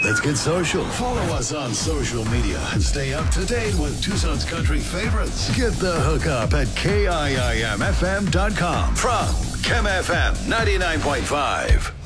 Let's get social. Follow us on social media and stay up to date with Tucson's country favorites. Get the hookup at KIIMFM.com from KMFM 99.5.